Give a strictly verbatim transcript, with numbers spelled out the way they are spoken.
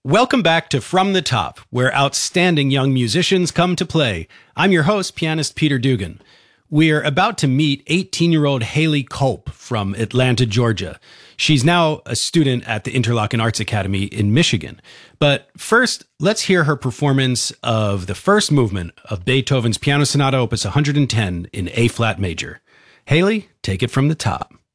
Welcome back to From the Top, where outstanding young musicians come to play. I'm your host, pianist Peter Dugan. We're about to meet eighteen-year-old Haley Culp from Atlanta, Georgia. She's now a student at the Interlochen Arts Academy in Michigan. But first, let's hear her performance of the first movement of Beethoven's Piano Sonata Opus one hundred ten in A-flat major. Haley, take it from the top.